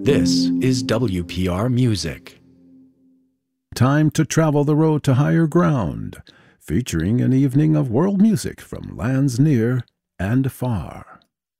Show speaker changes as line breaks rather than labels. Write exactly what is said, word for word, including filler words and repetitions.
This is W P R Music.
Time to travel the road to higher ground, featuring an evening of world music from lands near and far.